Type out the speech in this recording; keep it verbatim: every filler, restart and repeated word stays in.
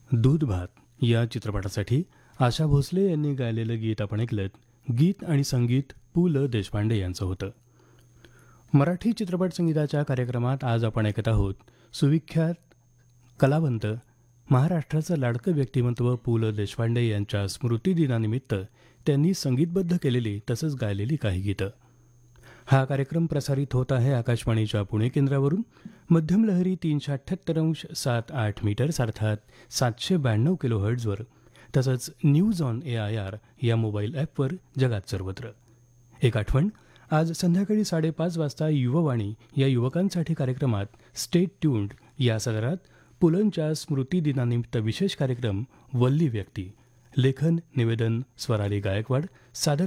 दूध भात या चित्रपटासाठी आशा भोसले यांनी गायलेलं गीत आपण ऐकलं. गीत आणि संगीत पु ल देशपांडे यांचं होतं. मराठी चित्रपट संगीताच्या कार्यक्रमात आज आपण ऐकत आहोत सुविख्यात कलावंत महाराष्ट्राचं लाडकं व्यक्तिमत्व पु ल देशपांडे यांच्या स्मृतिदिनानिमित्त त्यांनी संगीतबद्ध केलेली तसंच गायलेली काही गीतं. हा कार्यक्रम प्रसारित होत आहे आकाशवाणीच्या पुणे केंद्रावरून. मध्यम लहरी तीनशे अठ्ठ्याहत्तर अंश सात आठ मीटर्स अर्थात सातशे ब्याण्णव किलो हर्ट्झवर तसंच news on A I R या मोबाईल ॲपवर जगात सर्वत्र. एक आठवण, आज संध्याकाळी साडेपाच वाजता युववाणी या युवकांसाठी कार्यक्रमात स्टेट ट्यून्ड या सदरात पुलंच्या स्मृतिदिनानिमित्त विशेष कार्यक्रम वल्ली व्यक्ती, लेखन निवेदन स्वराली गायकवाड, सादर